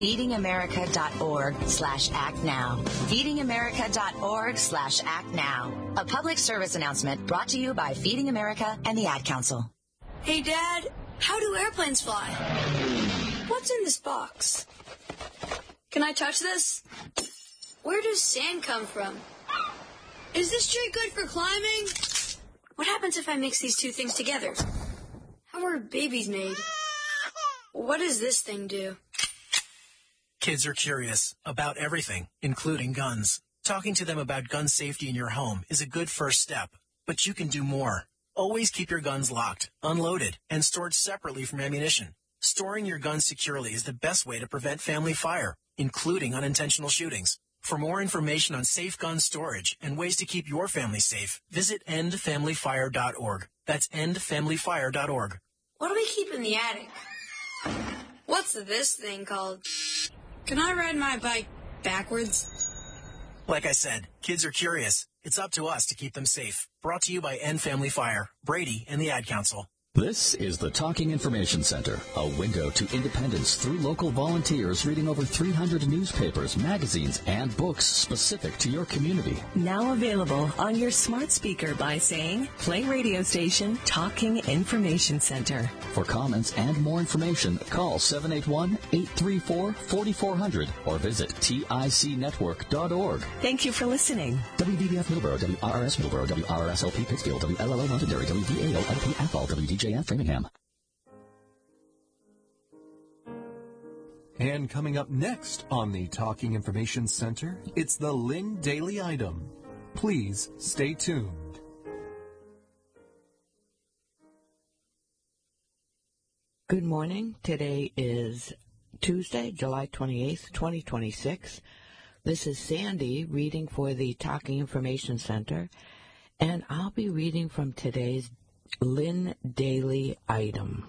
feedingamerica.org/actnow. feedingamerica.org/actnow. A public service announcement brought to you by Feeding America and the Ad Council. Hey, Dad, how do airplanes fly? What's in this box? Can I touch this? Where does sand come from? Is this tree good for climbing? What happens if I mix these two things together? How are babies made? What does this thing do? Kids are curious about everything, including guns. Talking to them about gun safety in your home is a good first step, but you can do more. Always keep your guns locked, unloaded, and stored separately from ammunition. Storing your guns securely is the best way to prevent family fire, including unintentional shootings. For more information on safe gun storage and ways to keep your family safe, visit endfamilyfire.org. That's endfamilyfire.org. What do we keep in the attic? What's this thing called? Can I ride my bike backwards? Like I said, kids are curious. It's up to us to keep them safe. Brought to you by End Family Fire, Brady, and the Ad Council. This is the Talking Information Center, a window to independence through local volunteers reading over 300 newspapers, magazines, and books specific to your community. Now available on your smart speaker by saying, play radio station Talking Information Center. For comments and more information, call 781-834-4400 or visit ticnetwork.org. Thank you for listening. WDBF Middleborough, WRRS Middleborough, WRSLP Pittsfield, WLLO Londonderry, WDAO LP Athol, WDJF Framingham. And coming up next on the Talking Information Center, it's the Lynn Daily Item. Please stay tuned. Good morning. Today is Tuesday, July 28th, 2026. This is Sandy reading for the Talking Information Center, and I'll be reading from today's Lynn Daily Item.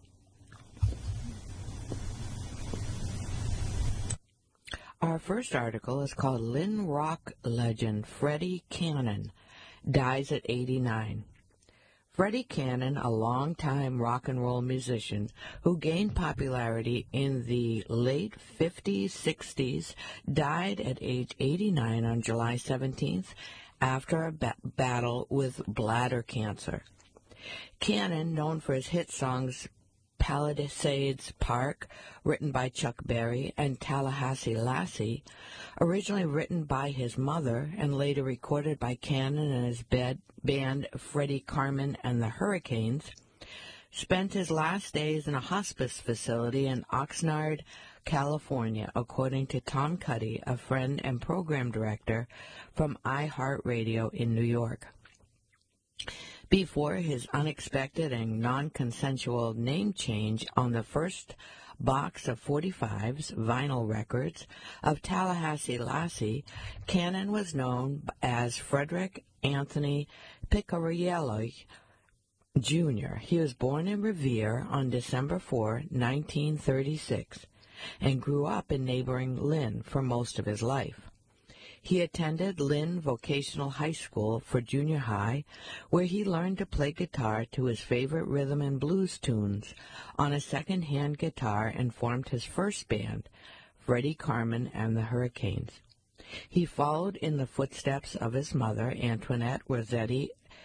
Our first article is called Lynn Rock Legend Freddie Cannon Dies at 89. Freddie Cannon, a longtime rock and roll musician who gained popularity in the late 50s, 60s, died at age 89 on July 17th after a battle with bladder cancer. Cannon, known for his hit songs Palisades Park, written by Chuck Berry, and Tallahassee Lassie, originally written by his mother and later recorded by Cannon and his band Freddie Carmen and the Hurricanes, spent his last days in a hospice facility in Oxnard, California, according to Tom Cuddy, a friend and program director from iHeartRadio in New York. Before his unexpected and non-consensual name change on the first box of 45's vinyl records of Tallahassee Lassie, Cannon was known as Frederick Anthony Picariello Jr. He was born in Revere on December 4, 1936, and grew up in neighboring Lynn for most of his life. He attended Lynn Vocational High School for junior high, where he learned to play guitar to his favorite rhythm and blues tunes on a second-hand guitar and formed his first band, Freddie Carmen and the Hurricanes. He followed in the footsteps of his mother, Antoinette Rossetti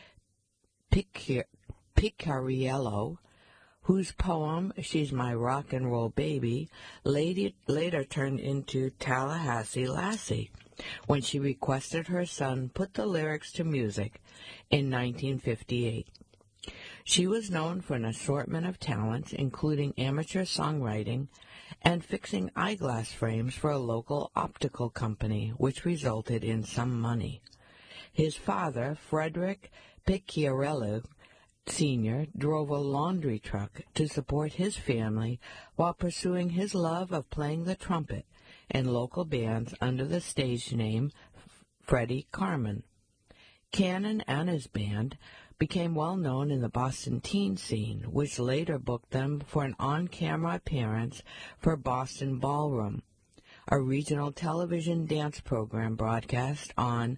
Picariello, whose poem, She's My Rock and Roll Baby, later turned into Tallahassee Lassie, when she requested her son put the lyrics to music in 1958. She was known for an assortment of talents, including amateur songwriting and fixing eyeglass frames for a local optical company, which resulted in some money. His father, Frederick Picariello Sr., drove a laundry truck to support his family while pursuing his love of playing the trumpet in local bands under the stage name Freddie Carmen. Cannon and his band became well known in the Boston teen scene, which later booked them for an on-camera appearance for Boston Ballroom, a regional television dance program broadcast on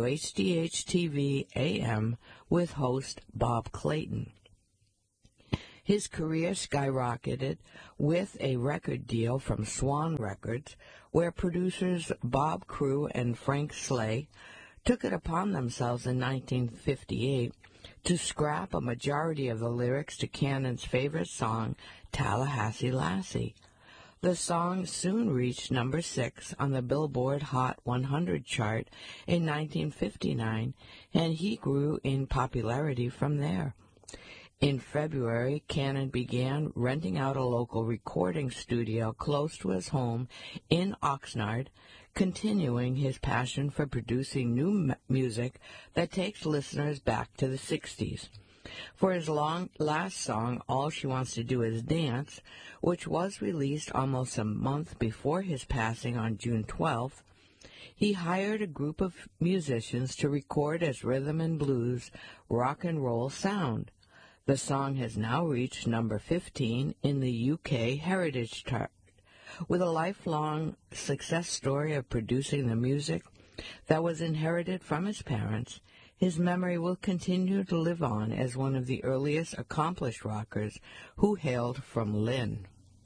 WHDH-TV AM with host Bob Clayton. His career skyrocketed with a record deal from Swan Records, where producers Bob Crewe and Frank Slay took it upon themselves in 1958 to scrap a majority of the lyrics to Cannon's favorite song, Tallahassee Lassie. The song soon reached number 6 on the Billboard Hot 100 chart in 1959, and he grew in popularity from there. In February, Cannon began renting out a local recording studio close to his home in Oxnard, continuing his passion for producing new music that takes listeners back to the 60s. For his last song, All She Wants to Do Is Dance, which was released almost a month before his passing on June 12th, he hired a group of musicians to record his rhythm and blues rock and roll sound. The song has now reached number 15 in the UK Heritage Chart. With a lifelong success story of producing the music that was inherited from his parents, his memory will continue to live on as one of the earliest accomplished rockers who hailed from Lynn.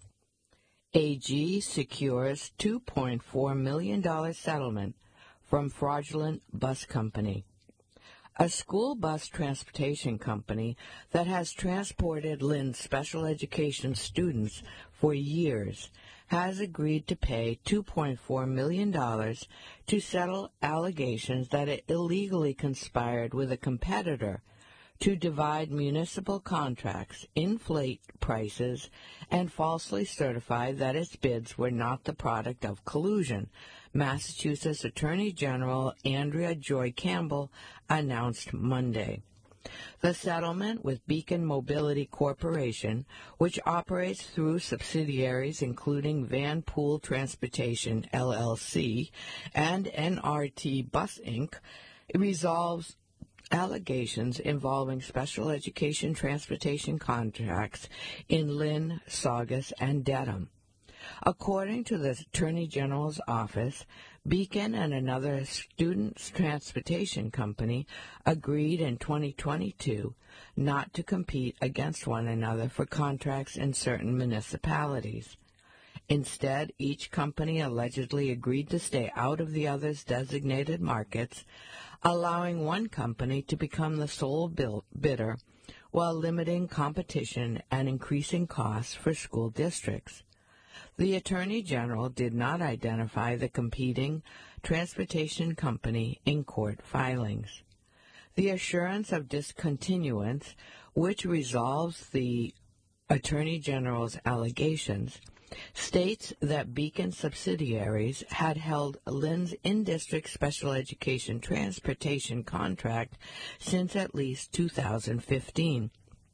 AG secures $2.4 million settlement from fraudulent bus company. A school bus transportation company that has transported Lynn's special education students for years has agreed to pay $2.4 million to settle allegations that it illegally conspired with a competitor to divide municipal contracts, inflate prices, and falsely certify that its bids were not the product of collusion, Massachusetts Attorney General Andrea Joy Campbell announced Monday. The settlement with Beacon Mobility Corporation, which operates through subsidiaries including Van Pool Transportation, LLC, and NRT Bus, Inc., resolves allegations involving special education transportation contracts in Lynn, Saugus, and Dedham. According to the Attorney General's office, Beacon and another student transportation company agreed in 2022 not to compete against one another for contracts in certain municipalities. Instead, each company allegedly agreed to stay out of the other's designated markets, allowing one company to become the sole bidder while limiting competition and increasing costs for school districts. The Attorney General did not identify the competing transportation company in court filings. The assurance of discontinuance, which resolves the Attorney General's allegations, states that Beacon subsidiaries had held Lynn's in-district special education transportation contract since at least 2015.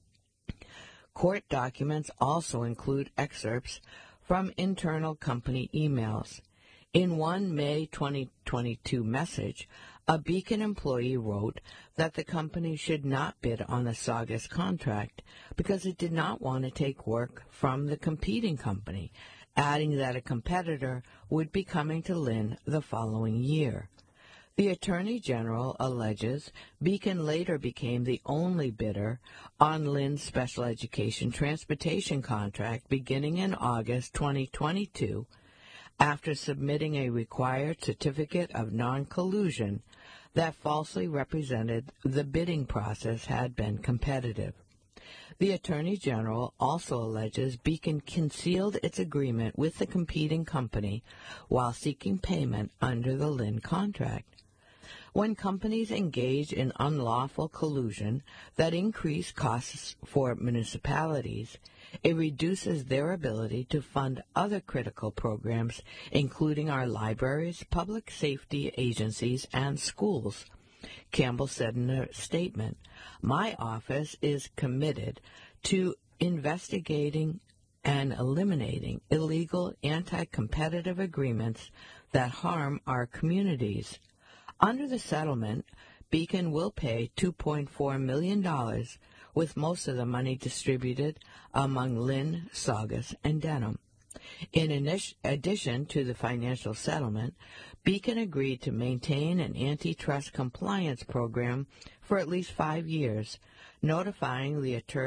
Court documents also include excerpts from internal company emails. In one May 2022 message, a Beacon employee wrote that the company should not bid on the Saugus contract because it did not want to take work from the competing company, adding that a competitor would be coming to Lynn the following year. The Attorney General alleges Beacon later became the only bidder on Lynn's special education transportation contract beginning in August 2022, after submitting a required certificate of non-collusion that falsely represented the bidding process had been competitive. The Attorney General also alleges Beacon concealed its agreement with the competing company while seeking payment under the Lynn contract. When companies engage in unlawful collusion that increase costs for municipalities, it reduces their ability to fund other critical programs, including our libraries, public safety agencies, and schools. Campbell said in a statement, "My office is committed to investigating and eliminating illegal anti-competitive agreements that harm our communities." Under the settlement, Beacon will pay $2.4 million, with most of the money distributed among Lynn, Saugus, and Dedham. In addition to the financial settlement, Beacon agreed to maintain an antitrust compliance program for at least 5 years, notifying the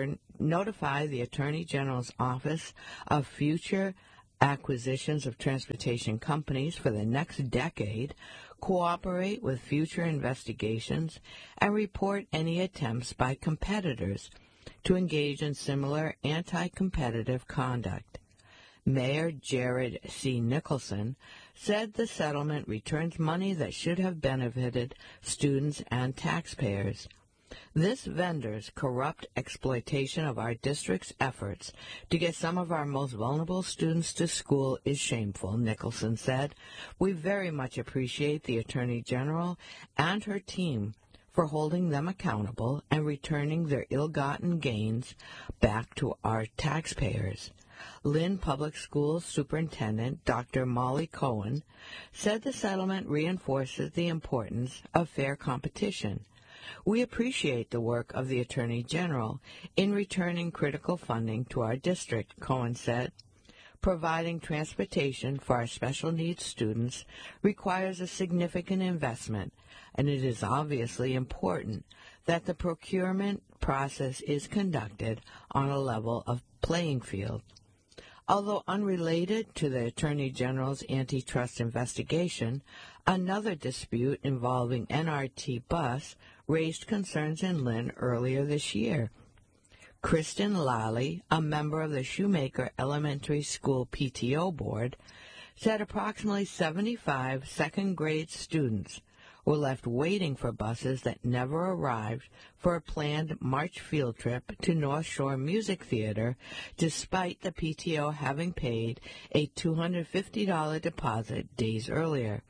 notify the Attorney General's Office of future acquisitions of transportation companies for the next decade, cooperate with future investigations, and report any attempts by competitors to engage in similar anti-competitive conduct. Mayor Jared C. Nicholson said the settlement returns money that should have benefited students and taxpayers. This vendor's corrupt exploitation of our district's efforts to get some of our most vulnerable students to school is shameful, Nicholson said. We very much appreciate the Attorney General and her team for holding them accountable and returning their ill-gotten gains back to our taxpayers. Lynn Public Schools Superintendent Dr. Molly Cohen said the settlement reinforces the importance of fair competition. We appreciate the work of the Attorney General in returning critical funding to our district, Cohen said. Providing transportation for our special needs students requires a significant investment, and it is obviously important that the procurement process is conducted on a level of playing field. Although unrelated to the Attorney General's antitrust investigation, another dispute involving NRT Bus raised concerns in Lynn earlier this year. Kristen Lally, a member of the Shoemaker Elementary School PTO board, said approximately 75 second-grade students were left waiting for buses that never arrived for a planned March field trip to North Shore Music Theater, despite the PTO having paid a $250 deposit days earlier.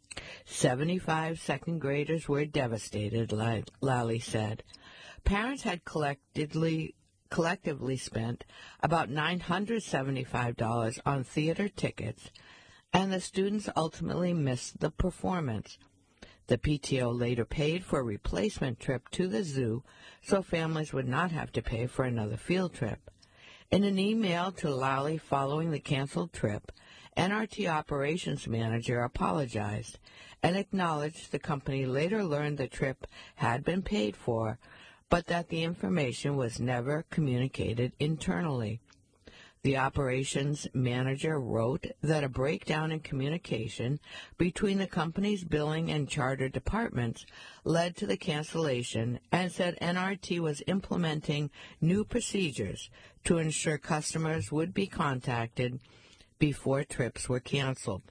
75 second graders were devastated, Lally said. Parents had collectively spent about $975 on theater tickets, and the students ultimately missed the performance. The PTO later paid for a replacement trip to the zoo so families would not have to pay for another field trip. In an email to Lally following the canceled trip, NRT operations manager apologized and acknowledged the company later learned the trip had been paid for, but that the information was never communicated internally. The operations manager wrote that a breakdown in communication between the company's billing and charter departments led to the cancellation and said NRT was implementing new procedures to ensure customers would be contacted before trips were canceled.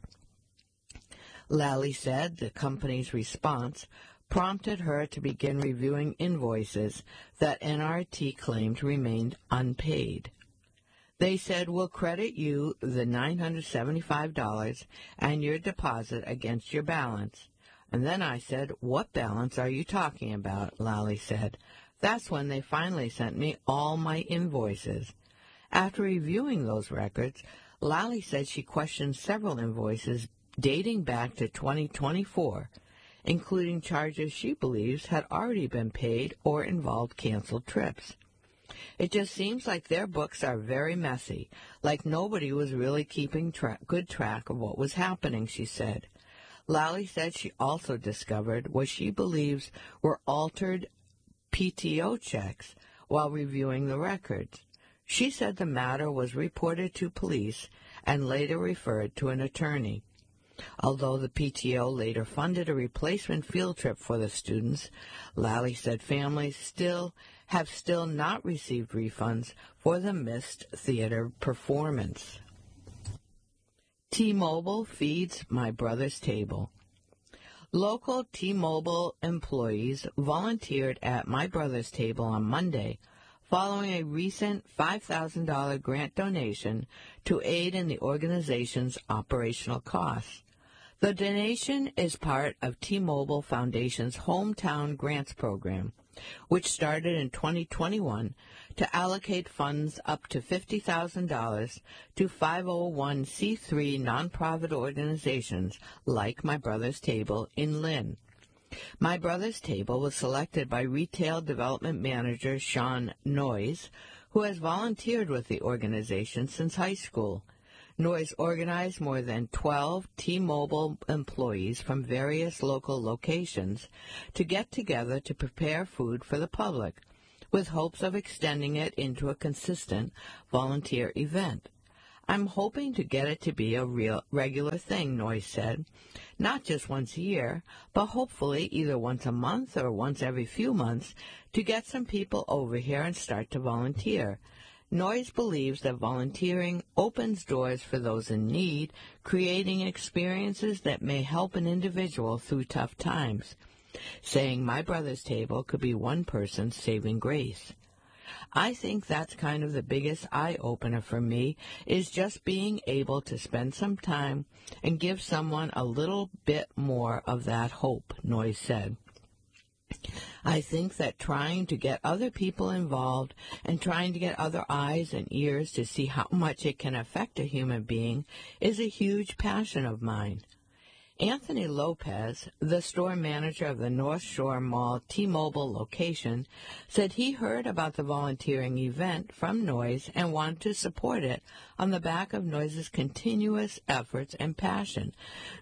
Lally said the company's response prompted her to begin reviewing invoices that NRT claimed remained unpaid. They said, "We'll credit you the $975 and your deposit against your balance." And then I said, "What balance are you talking about?" Lally said. That's when they finally sent me all my invoices. After reviewing those records, Lally said she questioned several invoices dating back to 2024, including charges she believes had already been paid or involved canceled trips. It just seems like their books are very messy, like nobody was really keeping good track of what was happening, she said. Lally said she also discovered what she believes were altered PTO checks while reviewing the records. She said the matter was reported to police and later referred to an attorney. Although the PTO later funded a replacement field trip for the students, Lally said families have still not received refunds for the missed theater performance. T-Mobile feeds My Brother's Table. Local T-Mobile employees volunteered at My Brother's Table on Monday following a recent $5,000 grant donation to aid in the organization's operational costs. The donation is part of T-Mobile Foundation's Hometown Grants Program, which started in 2021 to allocate funds up to $50,000 to 501c3 nonprofit organizations like My Brother's Table in Lynn. My Brother's Table was selected by Retail Development Manager Sean Noyes, who has volunteered with the organization since high school. Noyes organized more than 12 T-Mobile employees from various local locations to get together to prepare food for the public, with hopes of extending it into a consistent volunteer event. I'm hoping to get it to be a real regular thing, Noyes said. Not just once a year, but hopefully either once a month or once every few months to get some people over here and start to volunteer. Noyes believes that volunteering opens doors for those in need, creating experiences that may help an individual through tough times. Saying My Brother's Table could be one person's saving grace. I think that's kind of the biggest eye-opener for me, is just being able to spend some time and give someone a little bit more of that hope, Noyes said. I think that trying to get other people involved and trying to get other eyes and ears to see how much it can affect a human being is a huge passion of mine. Anthony Lopez, the store manager of the North Shore Mall T-Mobile location, said he heard about the volunteering event from Noyes and wanted to support it on the back of Noyes' continuous efforts and passion.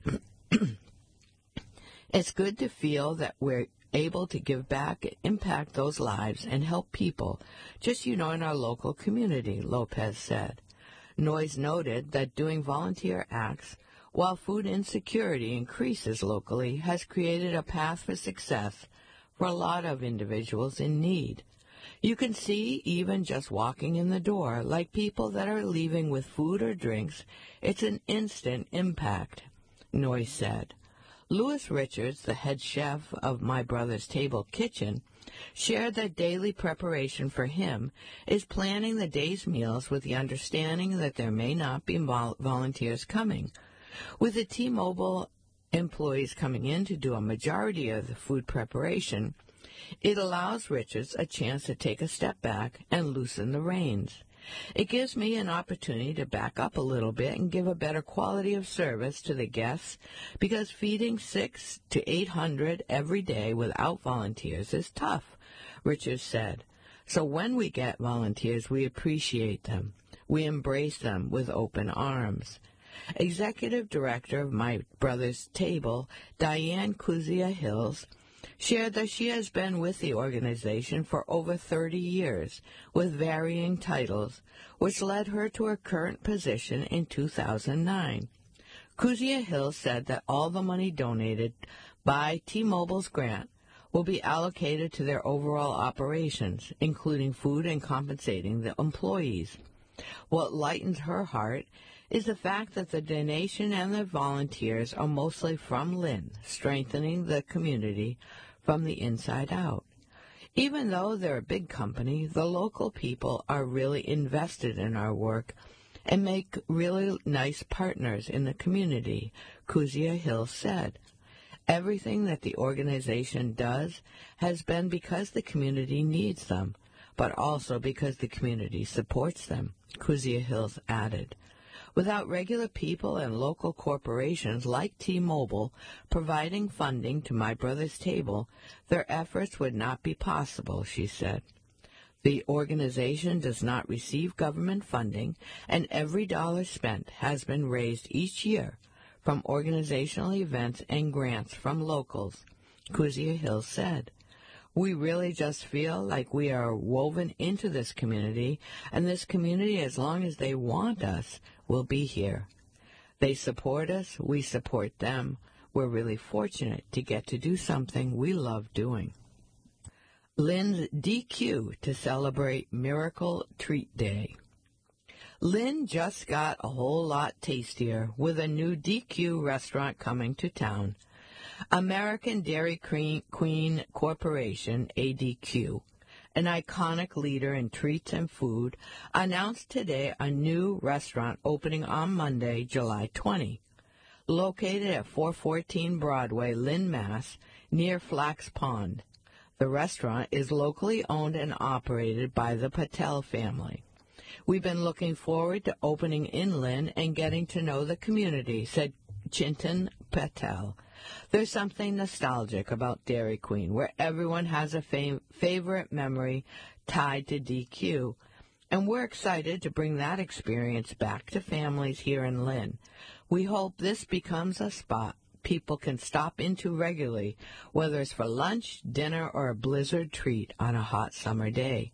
It's good to feel that we're able to give back, impact those lives, and help people, just in our local community, Lopez said. Noyes noted that doing volunteer acts while food insecurity increases locally, has created a path for success for a lot of individuals in need. You can see even just walking in the door, like people that are leaving with food or drinks, it's an instant impact, Noyes said. Louis Richards, the head chef of My Brother's Table Kitchen, shared that daily preparation for him is planning the day's meals with the understanding that there may not be volunteers coming. With the T-Mobile employees coming in to do a majority of the food preparation, it allows Richards a chance to take a step back and loosen the reins. It gives me an opportunity to back up a little bit and give a better quality of service to the guests, because feeding 600 to 800 every day without volunteers is tough, Richards said. So when we get volunteers, we appreciate them. We embrace them with open arms. Executive Director of My Brother's Table, Diane Kuzia Hills, shared that she has been with the organization for over 30 years with varying titles, which led her to her current position in 2009. Kuzia Hills said that all the money donated by T-Mobile's grant will be allocated to their overall operations, including food and compensating the employees. What lightens her heart is the fact that the donation and the volunteers are mostly from Lynn, strengthening the community from the inside out. Even though they're a big company, the local people are really invested in our work and make really nice partners in the community, Kuzia Hill said. Everything that the organization does has been because the community needs them, but also because the community supports them, Kuzia Hills added. Without regular people and local corporations like T-Mobile providing funding to My Brother's Table, their efforts would not be possible, she said. The organization does not receive government funding, and every dollar spent has been raised each year from organizational events and grants from locals, Kuzia Hill said. We really just feel like we are woven into this community, and this community, as long as they want us, will be here. They support us, we support them. We're really fortunate to get to do something we love doing. Lynn's DQ to celebrate Miracle Treat Day. Lynn just got a whole lot tastier with a new DQ restaurant coming to town. American Dairy Queen Corporation, ADQ, an iconic leader in treats and food, announced today a new restaurant opening on Monday, July 20. Located at 414 Broadway, Lynn, Mass., near Flax Pond. The restaurant is locally owned and operated by the Patel family. We've been looking forward to opening in Lynn and getting to know the community, said Chintan Patel. There's something nostalgic about Dairy Queen, where everyone has a favorite memory tied to DQ, and we're excited to bring that experience back to families here in Lynn. We hope this becomes a spot people can stop into regularly, whether it's for lunch, dinner, or a blizzard treat on a hot summer day.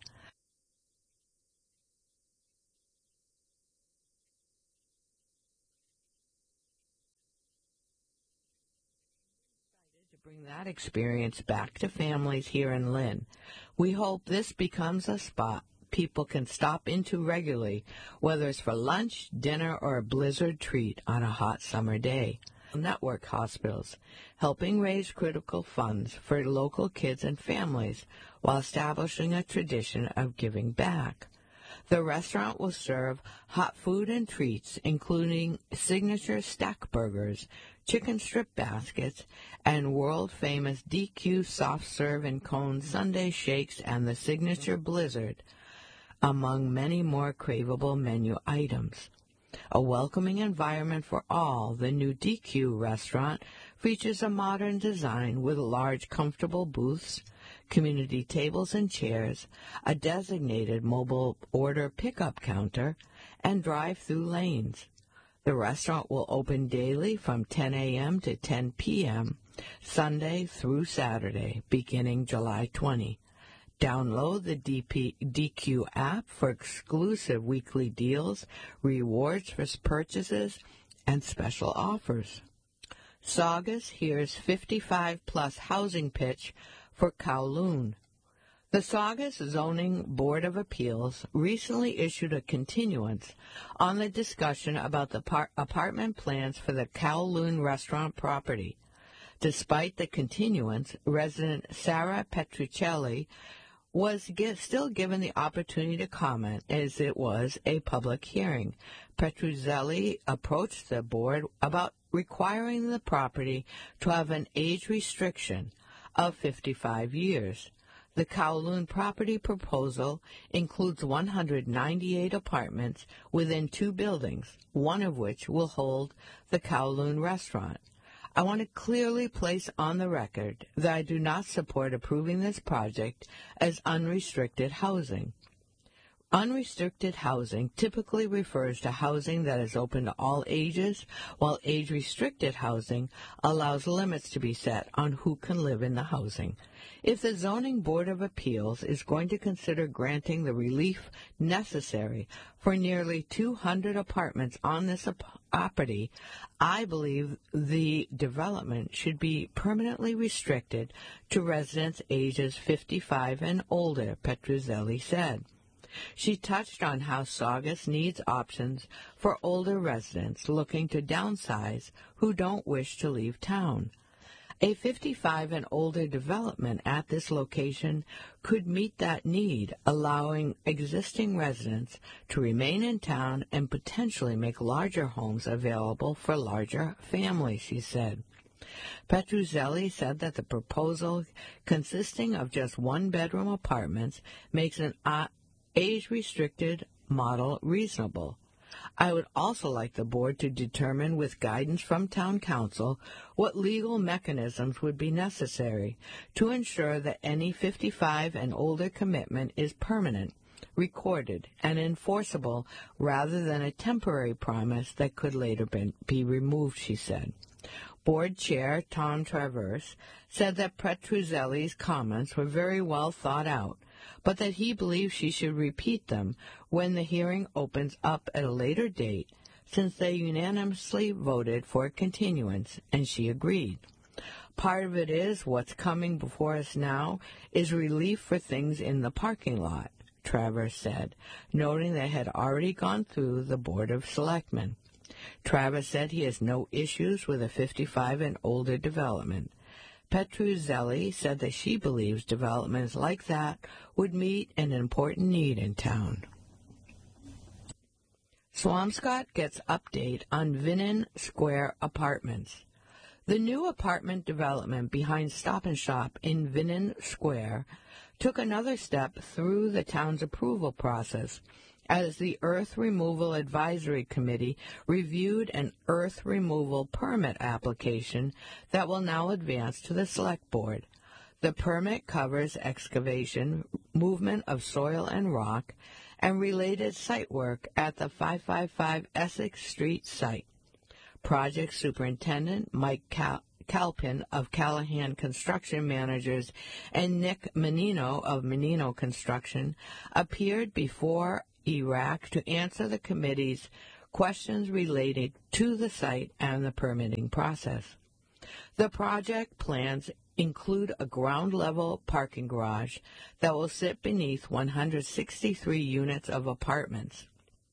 Bring that experience back to families here in Lynn. We hope this becomes a spot people can stop into regularly, whether it's for lunch, dinner, or a blizzard treat on a hot summer day. Network Hospitals, helping raise critical funds for local kids and families while establishing a tradition of giving back. The restaurant will serve hot food and treats, including signature stack burgers, chicken strip baskets, and world-famous DQ soft serve and cone sundae shakes and the signature blizzard, among many more craveable menu items. A welcoming environment for all, the new DQ restaurant features a modern design with large, comfortable booths, community tables and chairs, a designated mobile order pickup counter, and drive-through lanes. The restaurant will open daily from 10 a.m. to 10 p.m., Sunday through Saturday, beginning July 20. Download the DQ app for exclusive weekly deals, rewards for purchases, and special offers. Saugus hears 55-plus housing pitch for Kowloon. The Saugus Zoning Board of Appeals recently issued a continuance on the discussion about the apartment plans for the Kowloon restaurant property. Despite the continuance, resident Sarah Petruccelli was still given the opportunity to comment, as it was a public hearing. Petruccelli approached the board about requiring the property to have an age restriction of 55 years. The Kowloon property proposal includes 198 apartments within 2 buildings, one of which will hold the Kowloon restaurant. I want to clearly place on the record that I do not support approving this project as unrestricted housing. Unrestricted housing typically refers to housing that is open to all ages, while age-restricted housing allows limits to be set on who can live in the housing. If the Zoning Board of Appeals is going to consider granting the relief necessary for nearly 200 apartments on this property, I believe the development should be permanently restricted to residents ages 55 and older, Petruccelli said. She touched on how Saugus needs options for older residents looking to downsize who don't wish to leave town. A 55 and older development at this location could meet that need, allowing existing residents to remain in town and potentially make larger homes available for larger families, she said. Petruccelli said that the proposal, consisting of just one-bedroom apartments, makes an age-restricted model reasonable. I would also like the board to determine, with guidance from Town Council, what legal mechanisms would be necessary to ensure that any 55 and older commitment is permanent, recorded, and enforceable rather than a temporary promise that could later be removed, she said. Board Chair Tom Traverse said that Petruccelli's comments were very well thought out, but that he believes she should repeat them when the hearing opens up at a later date, since they unanimously voted for continuance, and she agreed. Part of it is what's coming before us now is relief for things in the parking lot, Travers said, noting they had already gone through the Board of Selectmen. Travers said he has no issues with a 55 and older development. Petruccelli said that she believes developments like that would meet an important need in town. Swampscott gets update on Vinnon Square Apartments. The new apartment development behind Stop and Shop in Vinnon Square took another step through the town's approval process as the Earth Removal Advisory Committee reviewed an earth removal permit application that will now advance to the Select Board. The permit covers excavation, movement of soil and rock, and related site work at the 555 Essex Street site. Project Superintendent Mike Calpin of Callahan Construction Managers and Nick Menino of Menino Construction appeared before ERAC to answer the committee's questions related to the site and the permitting process. The project plans include a ground-level parking garage that will sit beneath 163 units of apartments.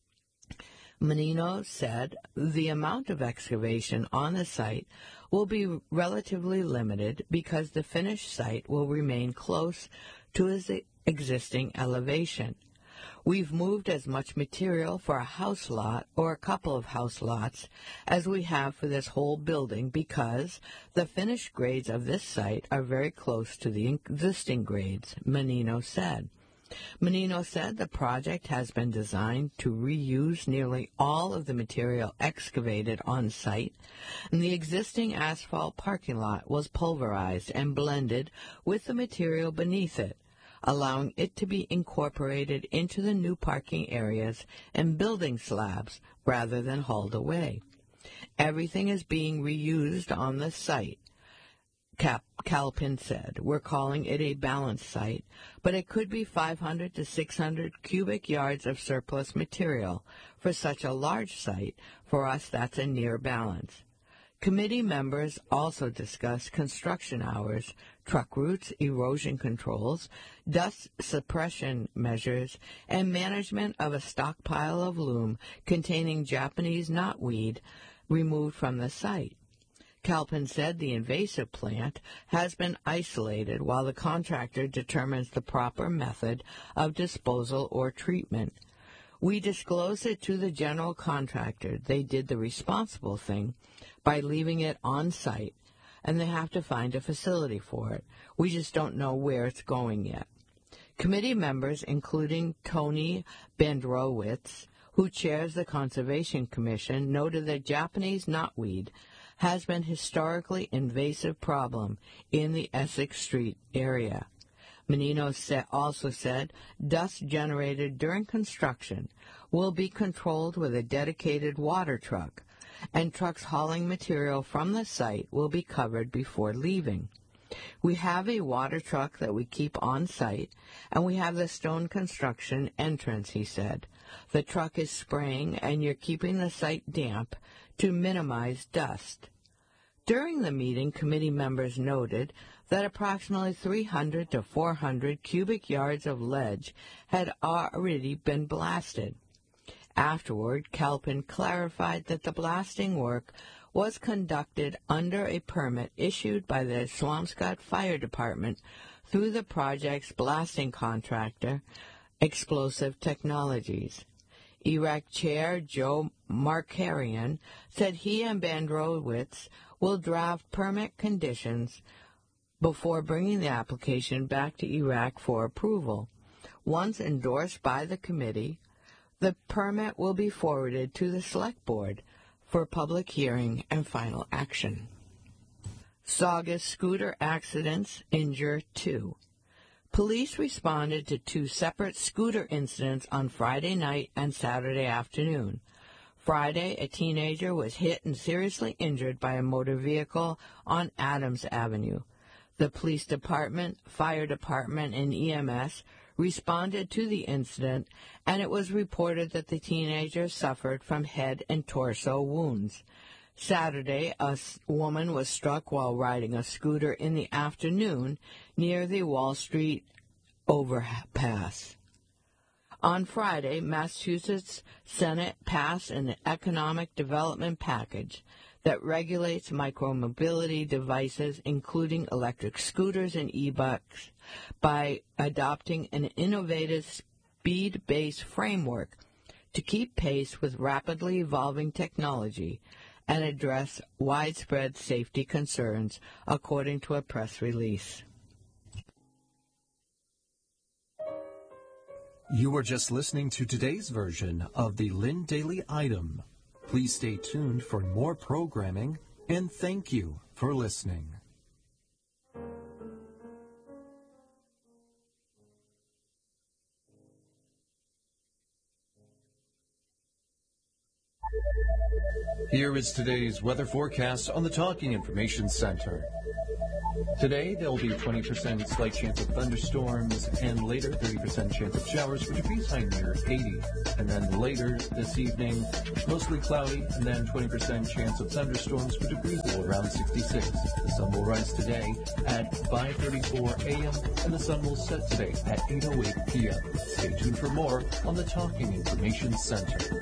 Menino said the amount of excavation on the site will be relatively limited because the finished site will remain close to its existing elevation. We've moved as much material for a house lot or a couple of house lots as we have for this whole building because the finished grades of this site are very close to the existing grades, Menino said. Menino said the project has been designed to reuse nearly all of the material excavated on site, and the existing asphalt parking lot was pulverized and blended with the material beneath it, allowing it to be incorporated into the new parking areas and building slabs rather than hauled away. Everything is being reused on the site, Calpin said. We're calling it a balanced site, but it could be 500 to 600 cubic yards of surplus material. For such a large site, for us that's a near balance. Committee members also discussed construction hours, truck routes, erosion controls, dust suppression measures, and management of a stockpile of loam containing Japanese knotweed removed from the site. Calpin said the invasive plant has been isolated while the contractor determines the proper method of disposal or treatment. We disclosed it to the general contractor. They did the responsible thing by leaving it on site, and they have to find a facility for it. We just don't know where it's going yet. Committee members, including Tony Bendrowitz, who chairs the Conservation Commission, noted that Japanese knotweed has been historically invasive problem in the Essex Street area. Menino also said dust generated during construction will be controlled with a dedicated water truck, and trucks hauling material from the site will be covered before leaving. We have a water truck that we keep on site, and we have the stone construction entrance, he said. The truck is spraying, and you're keeping the site damp to minimize dust. During the meeting, committee members noted that approximately 300 to 400 cubic yards of ledge had already been blasted. Afterward, Calpin clarified that the blasting work was conducted under a permit issued by the Swampscott Fire Department through the project's blasting contractor, Explosive Technologies. ERAC Chair Joe Markarian said he and Bandrowitz will draft permit conditions before bringing the application back to ERAC for approval. Once endorsed by the committee, the permit will be forwarded to the Select Board for public hearing and final action. Saugus scooter accidents injure 2. Police responded to 2 separate scooter incidents on Friday night and Saturday afternoon. Friday, a teenager was hit and seriously injured by a motor vehicle on Adams Avenue. The police department, fire department, and EMS responded to the incident, and it was reported that the teenager suffered from head and torso wounds. Saturday, a woman was struck while riding a scooter in the afternoon near the Wall Street overpass. On Friday, Massachusetts Senate passed an economic development package that regulates micromobility devices, including electric scooters and e-bikes, by adopting an innovative speed-based framework to keep pace with rapidly evolving technology and address widespread safety concerns, according to a press release. You were just listening to today's version of the Lynn Daily Item. Please stay tuned for more programming, and thank you for listening. Here is today's weather forecast on the Talking Information Center. Today, there will be 20% slight chance of thunderstorms, and later 30% chance of showers with degrees high near 80. And then later this evening, mostly cloudy, and then 20% chance of thunderstorms with degrees low around 66. The sun will rise today at 5:34 a.m., and the sun will set today at 8:08 p.m. Stay tuned for more on the Talking Information Center.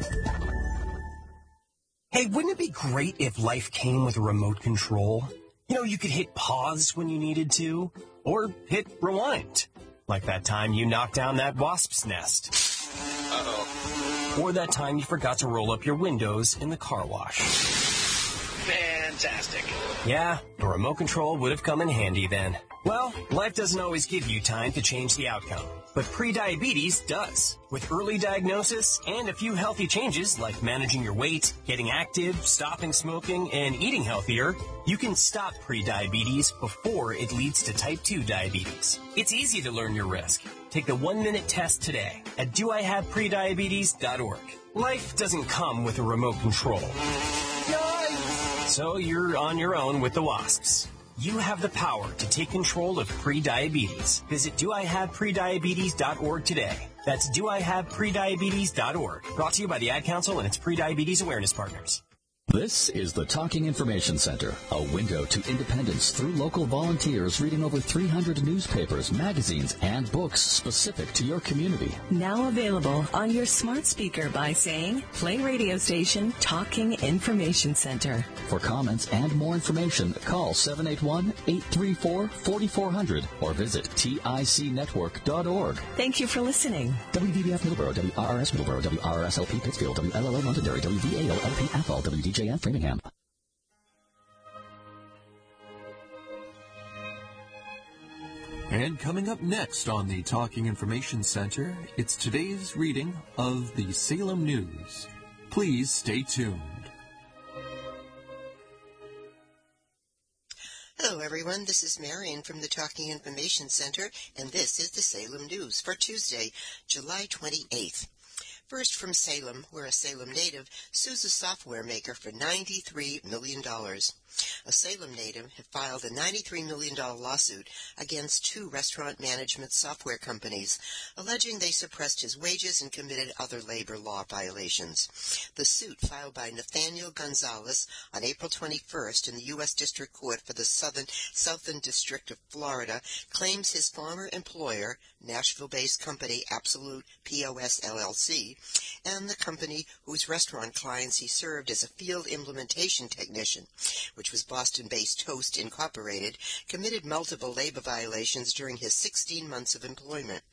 Hey, wouldn't it be great if life came with a remote control? You know, you could hit pause when you needed to, or hit rewind. Like that time you knocked down that wasp's nest. Uh-oh. Or that time you forgot to roll up your windows in the car wash. Fantastic. Yeah, a remote control would have come in handy then. Well, life doesn't always give you time to change the outcome, but prediabetes does. With early diagnosis and a few healthy changes like managing your weight, getting active, stopping smoking, and eating healthier, you can stop prediabetes before it leads to type 2 diabetes. It's easy to learn your risk. Take the 1-minute test today at doihaveprediabetes.org. Life doesn't come with a remote control. Yikes! So you're on your own with the wasps. You have the power to take control of prediabetes. Visit doihaveprediabetes.org today. That's doihaveprediabetes.org. Brought to you by the Ad Council and its Prediabetes Awareness Partners. This is the Talking Information Center, a window to independence through local volunteers reading over 300 newspapers, magazines, and books specific to your community. Now available on your smart speaker by saying, play radio station Talking Information Center. For comments and more information, call 781-834-4400 or visit ticnetwork.org. Thank you for listening. WVBF Middleborough, WRRS Middleborough, WRSLP Pittsfield, WLLO Londonderry, WVALLP Athol, WDJF Framingham. And coming up next on the Talking Information Center, it's today's reading of the Salem News. Please stay tuned. Hello, everyone. This is Marion from the Talking Information Center, and this is the Salem News for Tuesday, July 28th. First from Salem, where a Salem native sues a software maker for $93 million. A Salem native had filed a $93 million lawsuit against 2 restaurant management software companies, alleging they suppressed his wages and committed other labor law violations. The suit, filed by Nathaniel Gonzalez on April 21st in the U.S. District Court for the Southern District of Florida, claims his former employer, Nashville-based company Absolute POS LLC, and the company whose restaurant clients he served as a field implementation technician, which was Boston-based Toast Incorporated, committed multiple labor violations during his 16 months of employment.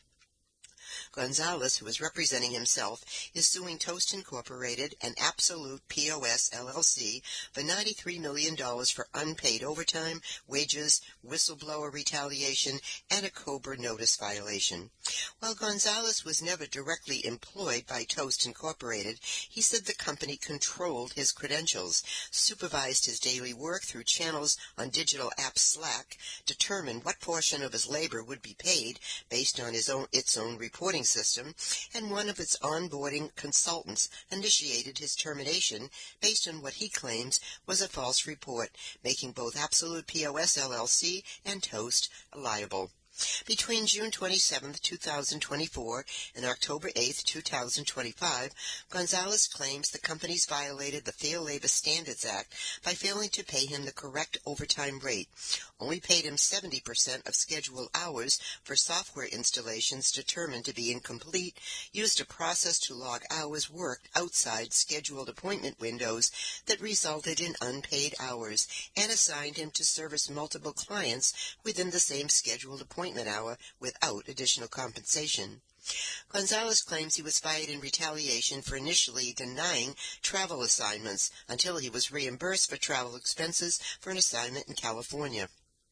Gonzalez, who is representing himself, is suing Toast Incorporated and Absolute POS LLC for $93 million for unpaid overtime, wages, whistleblower retaliation, and a COBRA notice violation. While Gonzalez was never directly employed by Toast Incorporated, he said the company controlled his credentials, supervised his daily work through channels on digital app Slack, determined what portion of his labor would be paid based on its own reporting system, and one of its onboarding consultants initiated his termination based on what he claims was a false report, making both Absolute POS LLC and Toast liable. Between June 27, 2024 and October 8, 2025, Gonzalez claims the companies violated the Fair Labor Standards Act by failing to pay him the correct overtime rate, only paid him 70% of scheduled hours for software installations determined to be incomplete, used a process to log hours worked outside scheduled appointment windows that resulted in unpaid hours, and assigned him to service multiple clients within the same scheduled appointment hour without additional compensation. Gonzalez claims he was fired in retaliation for initially denying travel assignments until he was reimbursed for travel expenses for an assignment in California.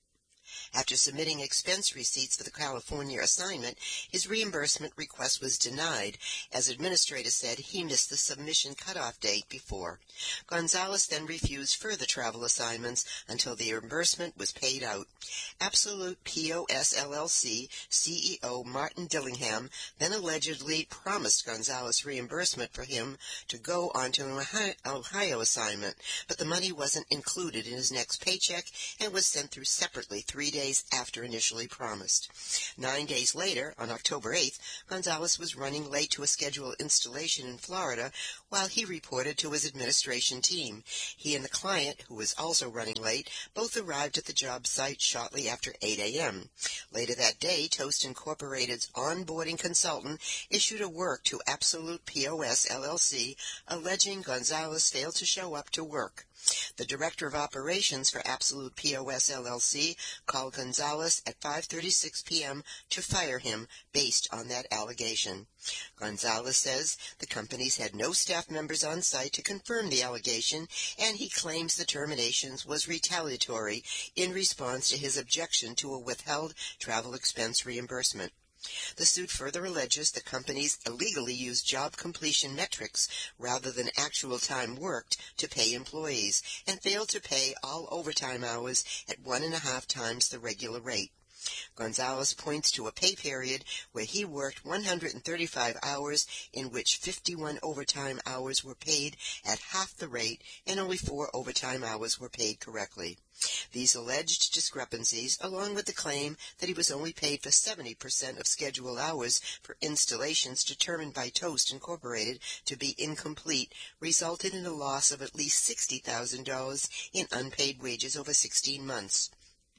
After submitting expense receipts for the California assignment, his reimbursement request was denied, as administrator said he missed the submission cutoff date before. Gonzalez then refused further travel assignments until the reimbursement was paid out. Absolute POS LLC CEO Martin Dillingham then allegedly promised Gonzalez reimbursement for him to go onto an Ohio assignment, but the money wasn't included in his next paycheck and was sent through separately 3 days after initially promised. 9 days later, on October 8th, Gonzalez was running late to a scheduled installation in Florida while he reported to his administration team. He and the client, who was also running late, both arrived at the job site shortly after 8 a.m. Later that day, Toast Incorporated's onboarding consultant issued a work to Absolute POS LLC alleging Gonzalez failed to show up to work. The director of operations for Absolute POS LLC called Gonzalez at 5:36 p.m. to fire him based on that allegation. Gonzalez says the companies had no staff members on site to confirm the allegation, and he claims the terminations was retaliatory in response to his objection to a withheld travel expense reimbursement. The suit further alleges the companies illegally used job completion metrics rather than actual time worked to pay employees and failed to pay all overtime hours at 1.5 times the regular rate. Gonzalez points to a pay period where he worked 135 hours in which 51 overtime hours were paid at half the rate and only 4 overtime hours were paid correctly. These alleged discrepancies, along with the claim that he was only paid for 70% of scheduled hours for installations determined by Toast Incorporated to be incomplete, resulted in a loss of at least $60,000 in unpaid wages over 16 months.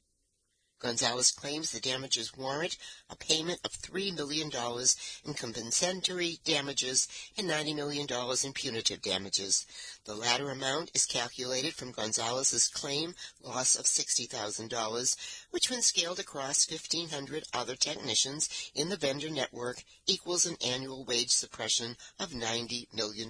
Gonzalez claims the damages warrant a payment of $3 million in compensatory damages and $90 million in punitive damages. The latter amount is calculated from Gonzalez's claim loss of $60,000, which when scaled across 1,500 other technicians in the vendor network equals an annual wage suppression of $90 million.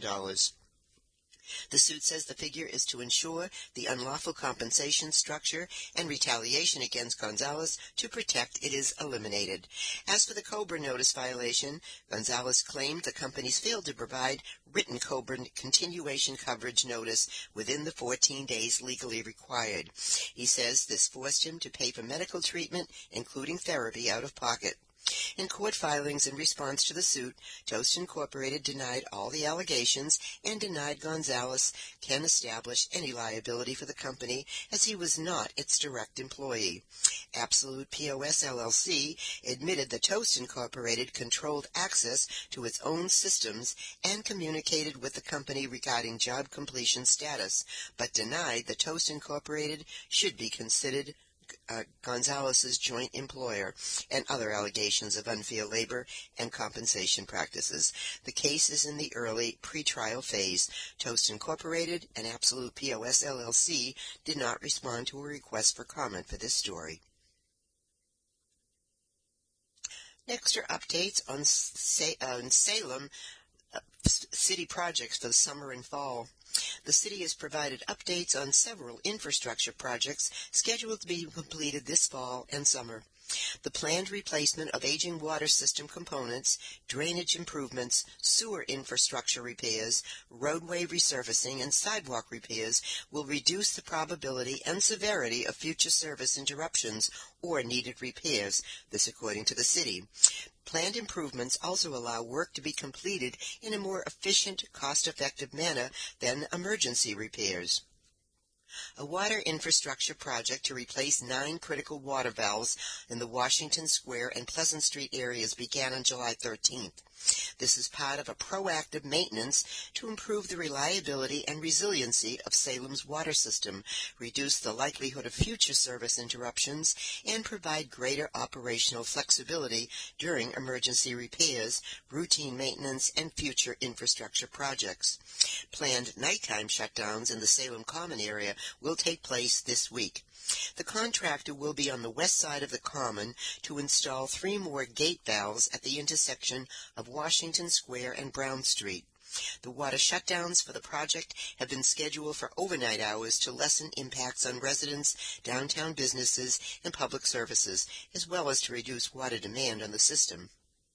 The suit says the figure is to ensure the unlawful compensation structure and retaliation against Gonzalez to protect it is eliminated. As for the COBRA notice violation, Gonzalez claimed the companies failed to provide written COBRA continuation coverage notice within the 14 days legally required. He says this forced him to pay for medical treatment, including therapy, out of pocket. In court filings in response to the suit, Toast Incorporated denied all the allegations and denied Gonzalez can establish any liability for the company as he was not its direct employee. Absolute POS LLC admitted that Toast Incorporated controlled access to its own systems and communicated with the company regarding job completion status, but denied that Toast Incorporated should be considered Gonzalez's joint employer, and other allegations of unfair labor and compensation practices. The case is in the early pretrial phase. Toast Incorporated and Absolute POS LLC did not respond to a request for comment for this story. Next are updates on Salem city projects for the summer and fall. The city has provided updates on several infrastructure projects scheduled to be completed this fall and summer. The planned replacement of aging water system components, drainage improvements, sewer infrastructure repairs, roadway resurfacing, and sidewalk repairs will reduce the probability and severity of future service interruptions or needed repairs, this according to the city. Planned improvements also allow work to be completed in a more efficient, cost-effective manner than emergency repairs. A water infrastructure project to replace 9 critical water valves in the Washington Square and Pleasant Street areas began on July 13th. This is part of a proactive maintenance to improve the reliability and resiliency of Salem's water system, reduce the likelihood of future service interruptions, and provide greater operational flexibility during emergency repairs, routine maintenance, and future infrastructure projects. Planned nighttime shutdowns in the Salem Common area will take place this week. The contractor will be on the west side of the Common to install 3 more gate valves at the intersection of Washington Square and Brown Street. The water shutdowns for the project have been scheduled for overnight hours to lessen impacts on residents, downtown businesses, and public services, as well as to reduce water demand on the system.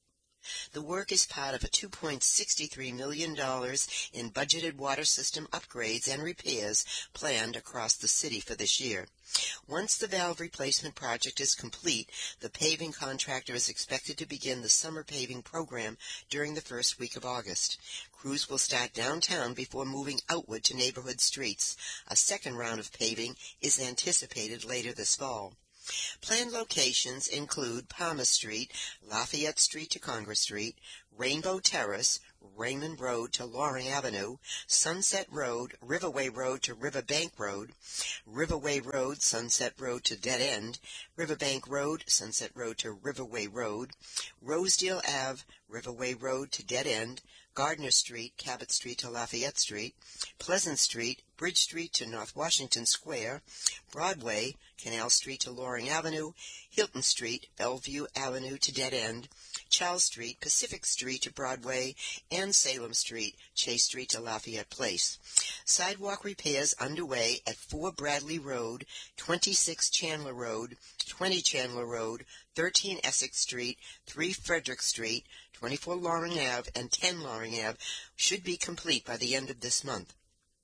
The work is part of a $2.63 million in budgeted water system upgrades and repairs planned across the city for this year. Once the valve replacement project is complete, the paving contractor is expected to begin the summer paving program during the first week of August. Crews will start downtown before moving outward to neighborhood streets. A second round of paving is anticipated later this fall. Planned locations include Palmer Street, Lafayette Street to Congress Street, Rainbow Terrace, Raymond Road to Loring Avenue, Sunset Road, Riverway Road to Riverbank Road, Riverway Road, Sunset Road to Dead End, Riverbank Road, Sunset Road to Riverway Road, Rosedale Ave, Riverway Road to Dead End, Gardner Street, Cabot Street to Lafayette Street, Pleasant Street, Bridge Street to North Washington Square, Broadway, Canal Street to Loring Avenue, Hilton Street, Bellevue Avenue to Dead End, Charles Street, Pacific Street to Broadway, and Salem Street, Chase Street to Lafayette Place. Sidewalk repairs underway at 4 Bradley Road, 26 Chandler Road, 20 Chandler Road, 13 Essex Street, 3 Frederick Street, 24 Loring Ave, and 10 Loring Ave should be complete by the end of this month.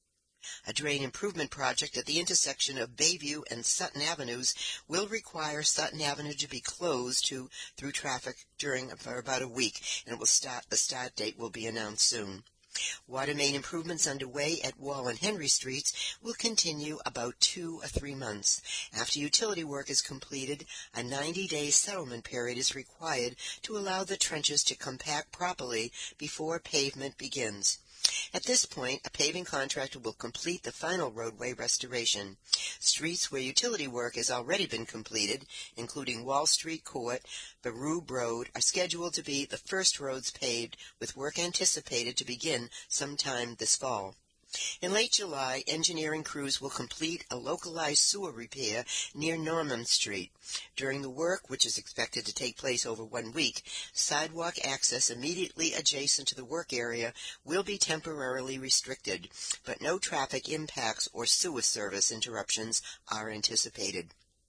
A drain improvement project at the intersection of Bayview and Sutton Avenues will require Sutton Avenue to be closed through traffic for about a week, and the start date will be announced soon. Water main improvements underway at Wall and Henry Streets will continue about 2 or 3 months. After utility work is completed, a 90-day settlement period is required to allow the trenches to compact properly before pavement begins. At this point, a paving contractor will complete the final roadway restoration. Streets where utility work has already been completed, including Wall Street Court, Barube Road, are scheduled to be the first roads paved, with work anticipated to begin sometime this fall. In late July, engineering crews will complete a localized sewer repair near Norman Street. During the work, which is expected to take place over 1 week, sidewalk access immediately adjacent to the work area will be temporarily restricted, but no traffic impacts or sewer service interruptions are anticipated.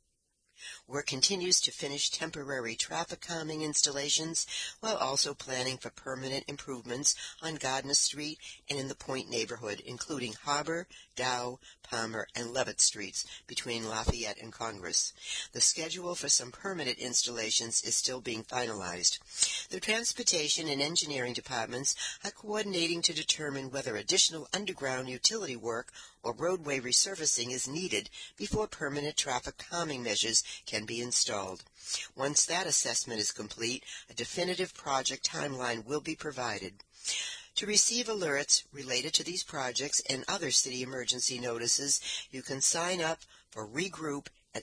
Work continues to finish temporary traffic calming installations while also planning for permanent improvements on Gardner Street and in the Point neighborhood, including Harbor, Dow, Palmer, and Levitt Streets between Lafayette and Congress. The schedule for some permanent installations is still being finalized. The transportation and engineering departments are coordinating to determine whether additional underground utility work or roadway resurfacing is needed before permanent traffic calming measures can be installed. Once that assessment is complete, a definitive project timeline will be provided. To receive alerts related to these projects and other city emergency notices, you can sign up for Regroup at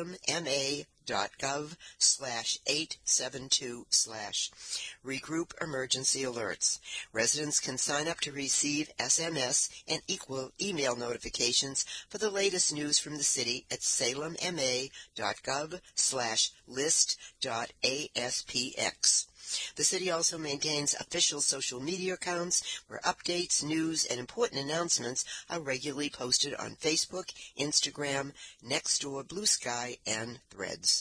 salem.gov/872/ Regroup Emergency Alerts. Residents can sign up to receive SMS and equal email notifications for the latest news from the city at salem.ma.gov/list.aspx. The city also maintains official social media accounts where updates, news, and important announcements are regularly posted on Facebook, Instagram, Nextdoor, Blue Sky, and Threads.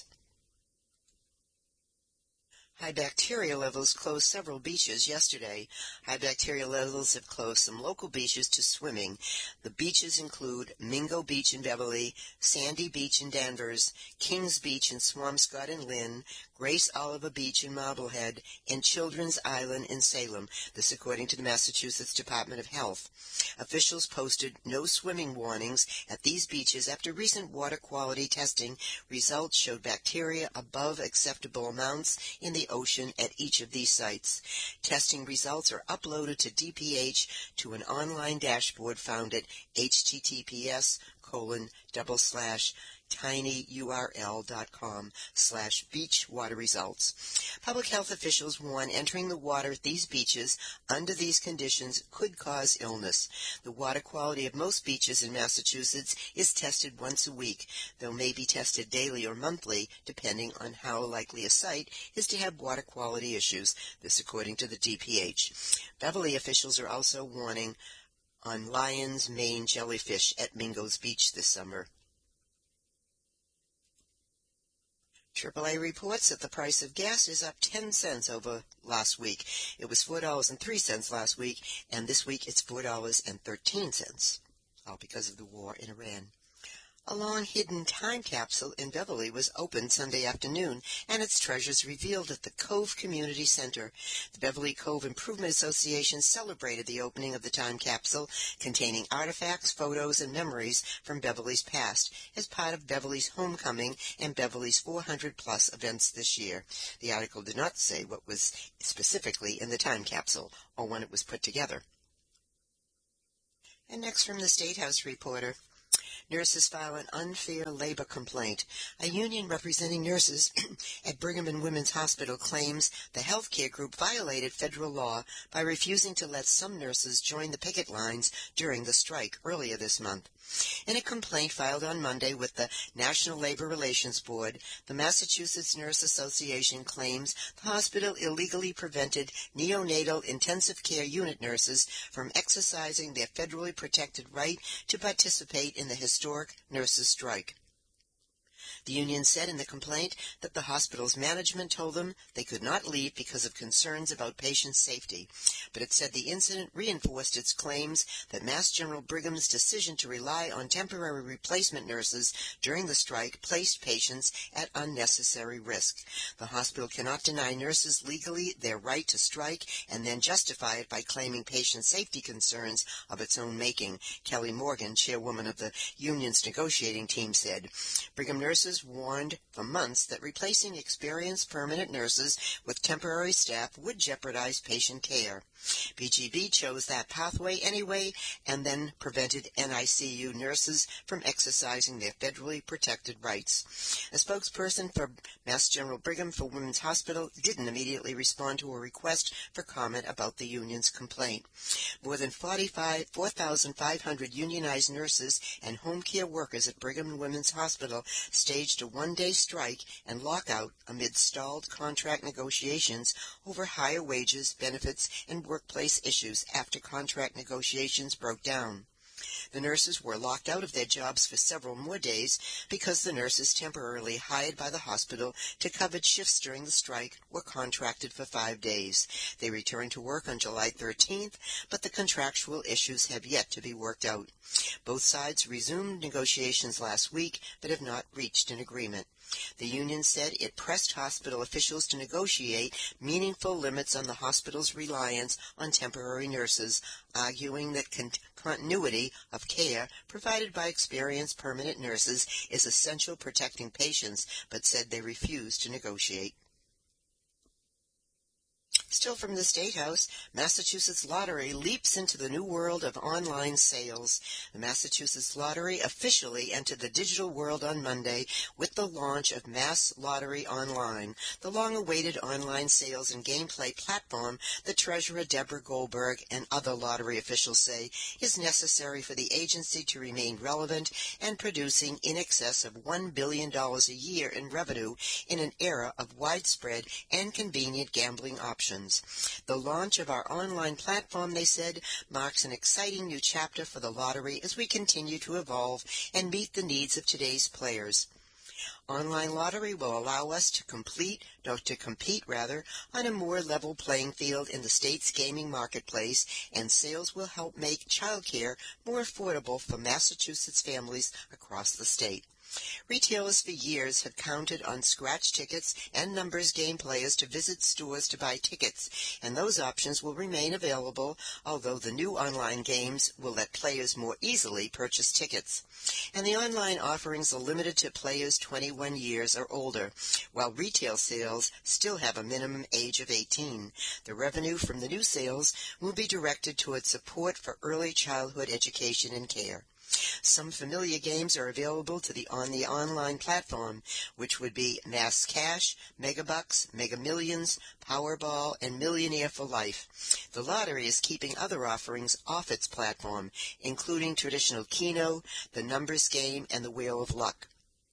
High bacteria levels closed several beaches yesterday. High bacteria levels have closed some local beaches to swimming. The beaches include Mingo Beach in Beverly, Sandy Beach in Danvers, Kings Beach in Swampscott and Lynn, Grace Oliver Beach in Marblehead, and Children's Island in Salem. This according to the Massachusetts Department of Health. Officials posted no swimming warnings at these beaches after recent water quality testing results showed bacteria above acceptable amounts in the ocean at each of these sites. Testing results are uploaded to DPH to an online dashboard found at https:// tinyurl.com/beach water results. Public health officials warn entering the water at these beaches under these conditions could cause illness. The water quality of most beaches in Massachusetts is tested once a week, though may be tested daily or monthly, depending on how likely a site is to have water quality issues. This according to the DPH. Beverly officials are also warning on lion's mane jellyfish at Mingo's Beach this summer. AAA reports that the price of gas is up 10 cents over last week. It was $4.03 last week, and this week it's $4.13, all because of the war in Iran. A long-hidden time capsule in Beverly was opened Sunday afternoon, and its treasures revealed at the Cove Community Center. The Beverly Cove Improvement Association celebrated the opening of the time capsule, containing artifacts, photos, and memories from Beverly's past, as part of Beverly's homecoming and Beverly's 400-plus events this year. The article did not say what was specifically in the time capsule or when it was put together. And next from the State House reporter. Nurses file an unfair labor complaint. A union representing nurses at Brigham and Women's Hospital claims the healthcare group violated federal law by refusing to let some nurses join the picket lines during the strike earlier this month. In a complaint filed on Monday with the National Labor Relations Board, the Massachusetts Nurse Association claims the hospital illegally prevented neonatal intensive care unit nurses from exercising their federally protected right to participate in the historic nurses' strike. The union said in the complaint that the hospital's management told them they could not leave because of concerns about patient safety, but it said the incident reinforced its claims that Mass General Brigham's decision to rely on temporary replacement nurses during the strike placed patients at unnecessary risk. The hospital cannot deny nurses legally their right to strike and then justify it by claiming patient safety concerns of its own making, Kelly Morgan, chairwoman of the union's negotiating team, said. Brigham nurses warned for months that replacing experienced permanent nurses with temporary staff would jeopardize patient care. BGB chose that pathway anyway and then prevented NICU nurses from exercising their federally protected rights. A spokesperson for Mass General Brigham for Women's Hospital didn't immediately respond to a request for comment about the union's complaint. More than 4,500 unionized nurses and home care workers at Brigham and Women's Hospital staged a one-day strike and lockout amid stalled contract negotiations over higher wages, benefits, and workplace issues after contract negotiations broke down. The nurses were locked out of their jobs for several more days because the nurses temporarily hired by the hospital to cover shifts during the strike were contracted for 5 days. They returned to work on July 13th, but the contractual issues have yet to be worked out. Both sides resumed negotiations last week but have not reached an agreement. The union said it pressed hospital officials to negotiate meaningful limits on the hospital's reliance on temporary nurses, arguing that continuity of care provided by experienced permanent nurses is essential protecting patients, but said they refused to negotiate. Still from the State House, Massachusetts Lottery leaps into the new world of online sales. The Massachusetts Lottery officially entered the digital world on Monday with the launch of Mass Lottery Online, the long-awaited online sales and gameplay platform that Treasurer Deborah Goldberg and other lottery officials say is necessary for the agency to remain relevant and producing in excess of $1 billion a year in revenue in an era of widespread and convenient gambling options. The launch of our online platform, they said, marks an exciting new chapter for the lottery as we continue to evolve and meet the needs of today's players. Online lottery will allow us to compete on a more level playing field in the state's gaming marketplace, and sales will help make childcare more affordable for Massachusetts families across the state. Retailers for years have counted on scratch tickets and numbers game players to visit stores to buy tickets, and those options will remain available, although the new online games will let players more easily purchase tickets. And the online offerings are limited to players 21 years or older, while retail sales still have a minimum age of 18. The revenue from the new sales will be directed towards support for early childhood education and care. Some familiar games are available on the online platform, which would be Mass Cash, Megabucks, Mega Millions, Powerball, and Millionaire for Life. The lottery is keeping other offerings off its platform, including traditional Keno, the Numbers Game, and the Wheel of Luck.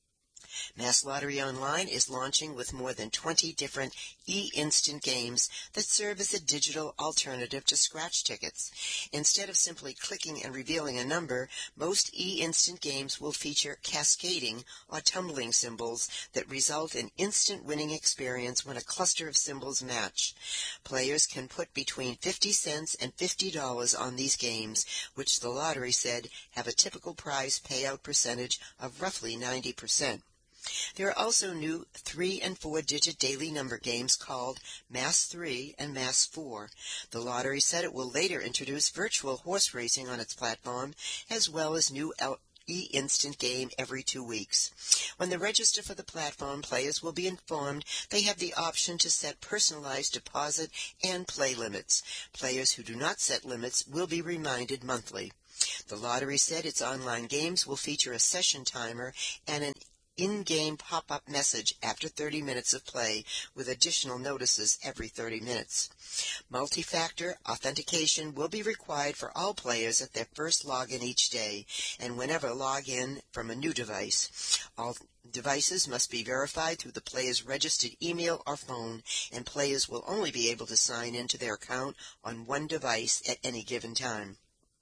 Mass Lottery Online is launching with more than 20 different e-instant games that serve as a digital alternative to scratch tickets. Instead of simply clicking and revealing a number, most e-instant games will feature cascading or tumbling symbols that result in instant winning experience when a cluster of symbols match. Players can put between 50 cents and $50 on these games, which the lottery said have a typical prize payout percentage of roughly 90%. There are also new 3- and 4-digit daily number games called Mass 3 and Mass 4. The lottery said it will later introduce virtual horse racing on its platform, as well as new e-instant game every 2 weeks. When they register for the platform, players will be informed they have the option to set personalized deposit and play limits. Players who do not set limits will be reminded monthly. The lottery said its online games will feature a session timer and an in-game pop-up message after 30 minutes of play, with additional notices every 30 minutes. Multi-factor authentication will be required for all players at their first login each day, and whenever log in from a new device. All devices must be verified through the player's registered email or phone, and players will only be able to sign into their account on one device at any given time.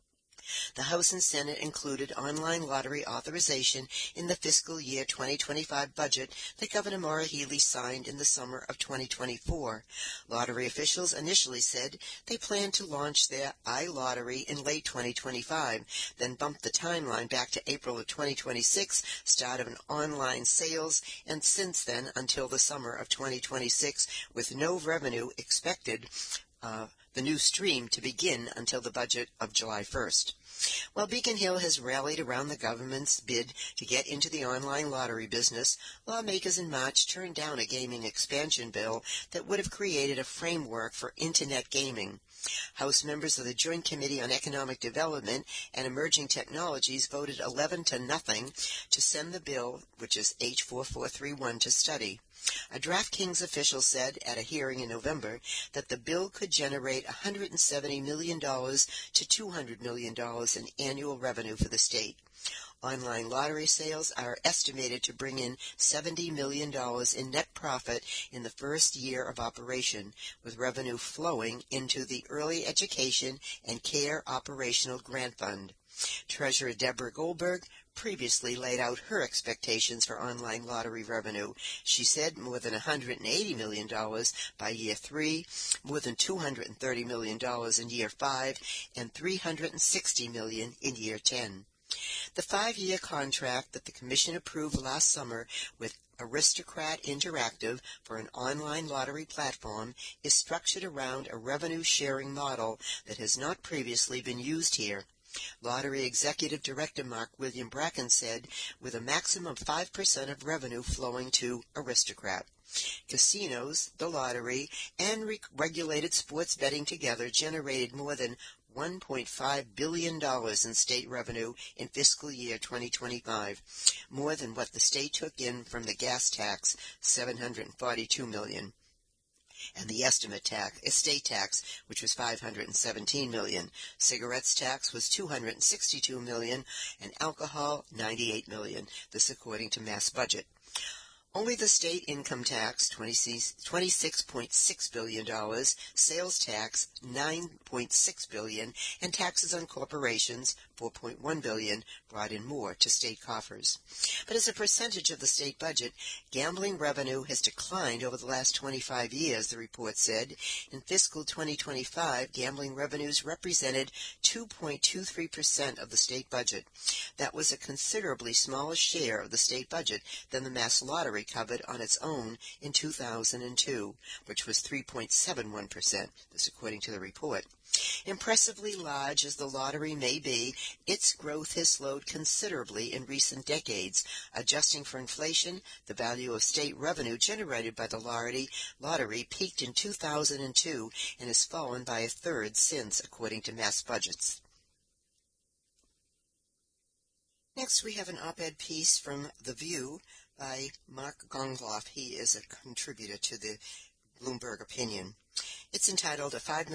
The House and Senate included online lottery authorization in the fiscal year 2025 budget that Governor Maura Healey signed in the summer of 2024. Lottery officials initially said they planned to launch their iLottery in late 2025, then bumped the timeline back to April of 2026, start of an online sales, and since then until the summer of 2026, with no revenue expected the new stream to begin until the budget of July 1st. While Beacon Hill has rallied around the government's bid to get into the online lottery business, lawmakers in March turned down a gaming expansion bill that would have created a framework for Internet gaming. House members of the Joint Committee on Economic Development and Emerging Technologies voted 11-0 to send the bill, which is H4431, to study. A DraftKings official said at a hearing in November that the bill could generate $170 million to $200 million in annual revenue for the state. Online lottery sales are estimated to bring in $70 million in net profit in the first year of operation, with revenue flowing into the Early Education and Care Operational Grant Fund. Treasurer Deborah Goldberg previously laid out her expectations for online lottery revenue. She said more than $180 million by year 3, more than $230 million in year 5, and $360 million in year 10. The 5-year contract that the Commission approved last summer with Aristocrat Interactive for an online lottery platform is structured around a revenue-sharing model that has not previously been used here. Lottery Executive Director Mark William Bracken said, with a maximum of 5% of revenue flowing to Aristocrat. Casinos, the lottery, and regulated sports betting together generated more than $1.5 billion in state revenue in fiscal year 2025, more than what the state took in from the gas tax, $742 million. And the estate tax, which was $517 million. Cigarettes tax was $262 million, and alcohol, $98 million. This according to Mass Budget. Only the state income tax, $26.6 billion, sales tax, $9.6 billion, and taxes on corporations, $4.1 billion, brought in more to state coffers. But as a percentage of the state budget, gambling revenue has declined over the last 25 years, the report said. In fiscal 2025, gambling revenues represented 2.23% of the state budget. That was a considerably smaller share of the state budget than the Mass Lottery covered on its own in 2002, which was 3.71%, this according to the report. Impressively large as the lottery may be, its growth has slowed considerably in recent decades. Adjusting for inflation, the value of state revenue generated by the lottery peaked in 2002 and has fallen by a third since, according to Mass Budgets. Next, we have an op-ed piece from The View by Mark Gongloff. He is a contributor to the Bloomberg Opinion. It's entitled, A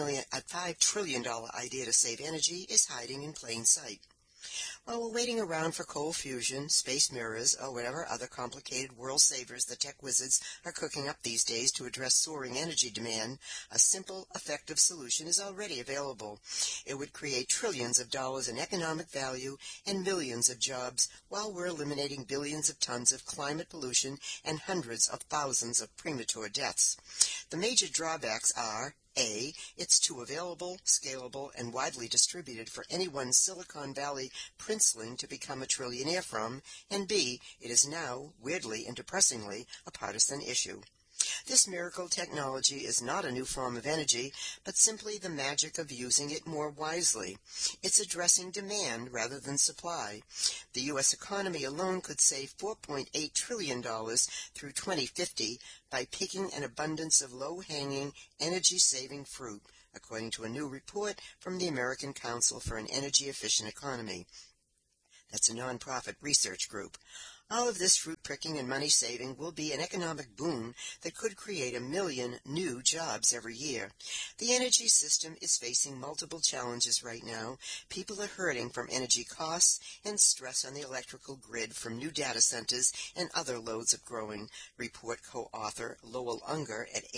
$5 trillion idea to save energy is hiding in plain sight. While we're waiting around for cold fusion, space mirrors, or whatever other complicated world savers the tech wizards are cooking up these days to address soaring energy demand, a simple, effective solution is already available. It would create trillions of dollars in economic value and millions of jobs while we're eliminating billions of tons of climate pollution and hundreds of thousands of premature deaths. The major drawbacks are A, it's too available, scalable, and widely distributed for any one Silicon Valley princeling to become a trillionaire from, and B, it is now, weirdly and depressingly, a partisan issue. This miracle technology is not a new form of energy, but simply the magic of using it more wisely. It's addressing demand rather than supply. The U.S. economy alone could save $4.8 trillion through 2050 by picking an abundance of low-hanging, energy-saving fruit, according to a new report from the American Council for an Energy-Efficient Economy. That's a nonprofit research group. All of this fruit pricking and money saving will be an economic boon that could create 1 million new jobs every year. The energy system is facing multiple challenges right now. People are hurting from energy costs and stress on the electrical grid from new data centers and other loads of growing, report co-author Lowell Unger at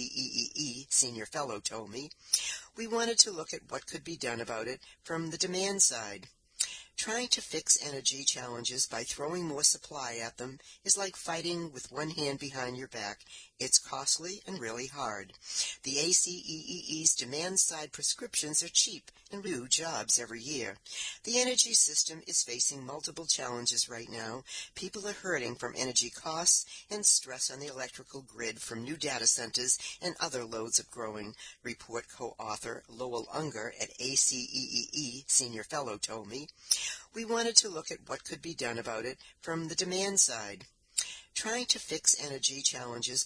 ACEEE Senior Fellow told me. We wanted to look at what could be done about it from the demand side. Trying to fix energy challenges by throwing more supply at them is like fighting with one hand behind your back. It's costly and really hard. The ACEEE's demand-side prescriptions are cheap and new jobs every year. The energy system is facing multiple challenges right now. People are hurting from energy costs and stress on the electrical grid from new data centers and other loads of growing, report co-author Lowell Unger at ACEEE Senior Fellow told me. We wanted to look at what could be done about it from the demand side. Trying to fix energy challenges